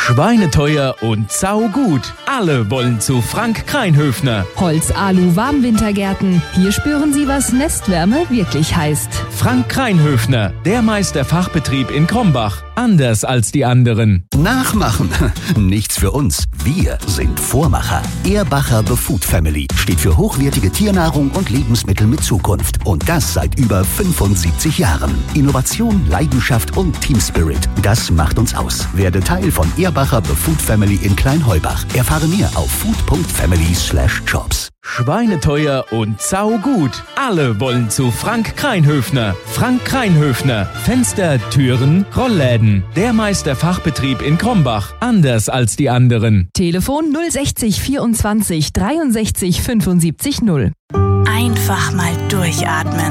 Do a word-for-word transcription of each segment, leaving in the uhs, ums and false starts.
Schweineteuer und saugut. Alle wollen zu Frank Kreinhöfner. Holz, Alu, Warmwintergärten. Hier spüren Sie, was Nestwärme wirklich heißt. Frank Kreinhöfner, der Meisterfachbetrieb in Krombach. Anders als die anderen. Nachmachen? Nichts für uns. Wir sind Vormacher. Ehrbacher The Food Family steht für hochwertige Tiernahrung und Lebensmittel mit Zukunft. Und das seit über fünfundsiebzig Jahren. Innovation, Leidenschaft und Team Spirit. Das macht uns aus. Werde Teil von Ehrbacher The Food Family in Kleinheubach. Erfahre mehr auf food punkt family slash jobs. Schweineteuer und saugut. Alle wollen zu Frank Kreinhöfner. Frank Kreinhöfner. Fenster, Türen, Rollläden. Der Meisterfachbetrieb in Krombach. Anders als die anderen. Telefon null sechzig vierundzwanzig dreiundsechzig fünfundsiebzig null. Einfach mal durchatmen.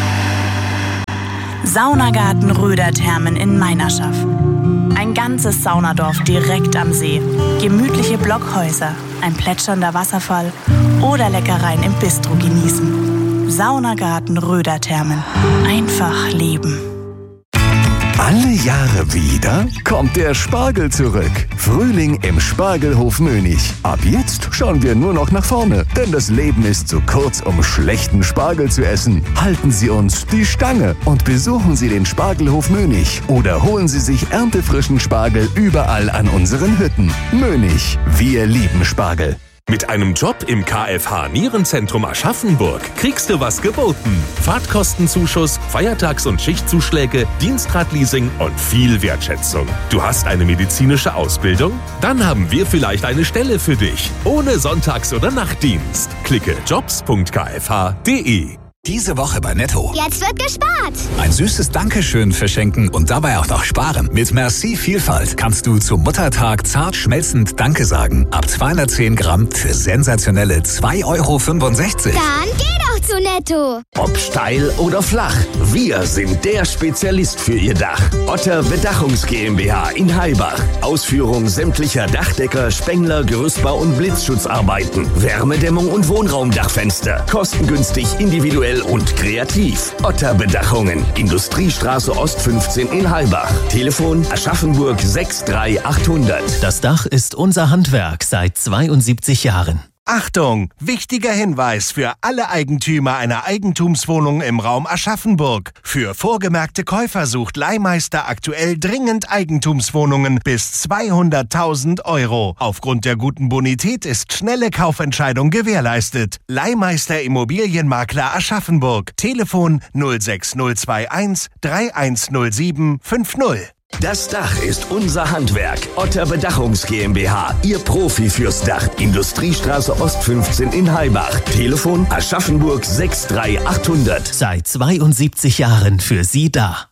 Saunagarten Röderthermen in Meinerschaff. Ein ganzes Saunadorf direkt am See. Gemütliche Blockhäuser, ein plätschernder Wasserfall oder Leckereien im Bistro genießen. Saunagarten Röderthermen. Einfach leben. Alle Jahre wieder kommt der Spargel zurück. Frühling im Spargelhof Mönig. Ab jetzt schauen wir nur noch nach vorne, denn das Leben ist zu kurz, um schlechten Spargel zu essen. Halten Sie uns die Stange und besuchen Sie den Spargelhof Mönig oder holen Sie sich erntefrischen Spargel überall an unseren Hütten. Mönig, wir lieben Spargel. Mit einem Job im K F H Nierenzentrum Aschaffenburg kriegst du was geboten. Fahrtkostenzuschuss, Feiertags- und Schichtzuschläge, Dienstradleasing und viel Wertschätzung. Du hast eine medizinische Ausbildung? Dann haben wir vielleicht eine Stelle für dich. Ohne Sonntags- oder Nachtdienst. Klicke jobs punkt k f h punkt d e. Diese Woche bei Netto. Jetzt wird gespart. Ein süßes Dankeschön verschenken und dabei auch noch sparen. Mit Merci Vielfalt kannst du zum Muttertag zart schmelzend Danke sagen. Ab zweihundertzehn Gramm für sensationelle zwei Euro fünfundsechzig. Dann geh doch zu Netto. Ob steil oder flach, wir sind der Spezialist für Ihr Dach. Otter Bedachungs GmbH in Heibach. Ausführung sämtlicher Dachdecker, Spengler, Gerüstbau und Blitzschutzarbeiten. Wärmedämmung und Wohnraumdachfenster. Kostengünstig, individuell und kreativ. Otter Bedachungen. Industriestraße Ost fünfzehn in Heibach. Telefon Aschaffenburg sechs drei achthundert. Das Dach ist unser Handwerk seit zweiundsiebzig Jahren. Achtung! Wichtiger Hinweis für alle Eigentümer einer Eigentumswohnung im Raum Aschaffenburg. Für vorgemerkte Käufer sucht Leihmeister aktuell dringend Eigentumswohnungen bis zweihunderttausend Euro. Aufgrund der guten Bonität ist schnelle Kaufentscheidung gewährleistet. Leihmeister Immobilienmakler Aschaffenburg. Telefon null sechs null zwei eins drei eins null sieben fünf null. Das Dach ist unser Handwerk. Otter Bedachungs GmbH. Ihr Profi fürs Dach. Industriestraße Ost fünfzehn in Heibach. Telefon Aschaffenburg sechs drei achthundert. Seit zweiundsiebzig Jahren für Sie da.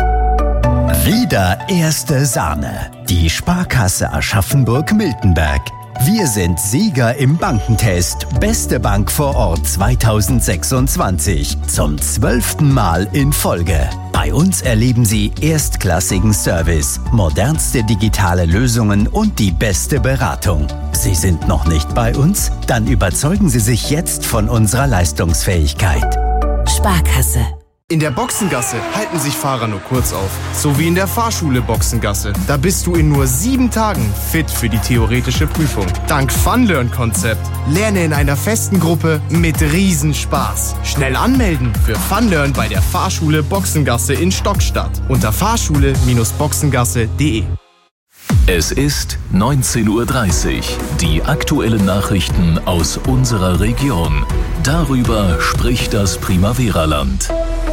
Wieder erste Sahne. Die Sparkasse Aschaffenburg-Miltenberg. Wir sind Sieger im Bankentest. Beste Bank vor Ort zweitausendsechsundzwanzig. Zum zwölften Mal in Folge. Bei uns erleben Sie erstklassigen Service, modernste digitale Lösungen und die beste Beratung. Sie sind noch nicht bei uns? Dann überzeugen Sie sich jetzt von unserer Leistungsfähigkeit. Sparkasse. In der Boxengasse halten sich Fahrer nur kurz auf. So wie in der Fahrschule Boxengasse. Da bist du in nur sieben Tagen fit für die theoretische Prüfung. Dank Funlearn-Konzept. Lerne in einer festen Gruppe mit Riesenspaß. Schnell anmelden für Funlearn bei der Fahrschule Boxengasse in Stockstadt. Unter fahrschule boxengasse punkt de. Es ist neunzehn Uhr dreißig. Die aktuellen Nachrichten aus unserer Region. Darüber spricht das Primavera-Land.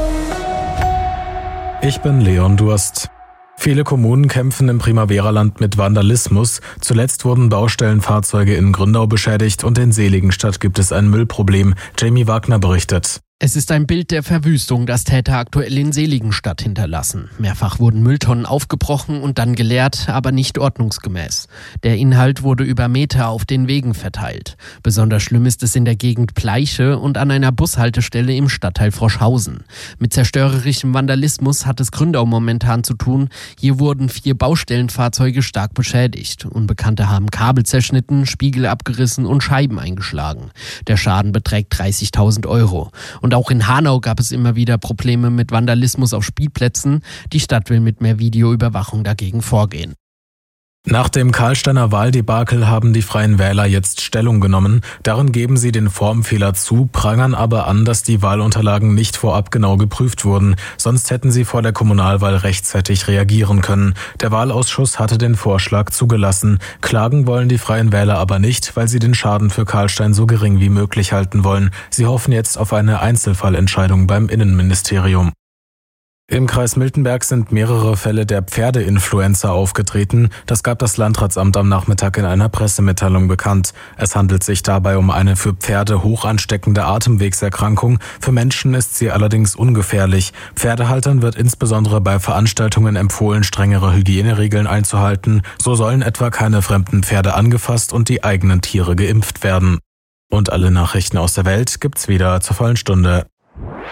Ich bin Leon Durst. Viele Kommunen kämpfen im Primavera-Land mit Vandalismus. Zuletzt wurden Baustellenfahrzeuge in Gründau beschädigt und in Seligenstadt gibt es ein Müllproblem. Jamie Wagner berichtet. Es ist ein Bild der Verwüstung, das Täter aktuell in Seligenstadt hinterlassen. Mehrfach wurden Mülltonnen aufgebrochen und dann geleert, aber nicht ordnungsgemäß. Der Inhalt wurde über Meter auf den Wegen verteilt. Besonders schlimm ist es in der Gegend Pleiche und an einer Bushaltestelle im Stadtteil Froschhausen. Mit zerstörerischem Vandalismus hat es Gründau momentan zu tun. Hier wurden vier Baustellenfahrzeuge stark beschädigt. Unbekannte haben Kabel zerschnitten, Spiegel abgerissen und Scheiben eingeschlagen. Der Schaden beträgt dreißigtausend Euro. Und auch in Hanau gab es immer wieder Probleme mit Vandalismus auf Spielplätzen. Die Stadt will mit mehr Videoüberwachung dagegen vorgehen. Nach dem Karlsteiner Wahldebakel haben die Freien Wähler jetzt Stellung genommen. Darin geben sie den Formfehler zu, prangern aber an, dass die Wahlunterlagen nicht vorab genau geprüft wurden. Sonst hätten sie vor der Kommunalwahl rechtzeitig reagieren können. Der Wahlausschuss hatte den Vorschlag zugelassen. Klagen wollen die Freien Wähler aber nicht, weil sie den Schaden für Karlstein so gering wie möglich halten wollen. Sie hoffen jetzt auf eine Einzelfallentscheidung beim Innenministerium. Im Kreis Miltenberg sind mehrere Fälle der Pferdeinfluenza aufgetreten. Das gab das Landratsamt am Nachmittag in einer Pressemitteilung bekannt. Es handelt sich dabei um eine für Pferde hoch ansteckende Atemwegserkrankung. Für Menschen ist sie allerdings ungefährlich. Pferdehaltern wird insbesondere bei Veranstaltungen empfohlen, strengere Hygieneregeln einzuhalten. So sollen etwa keine fremden Pferde angefasst und die eigenen Tiere geimpft werden. Und alle Nachrichten aus der Welt gibt's wieder zur vollen Stunde.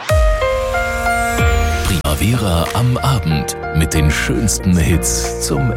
Primavera am Abend mit den schönsten Hits zum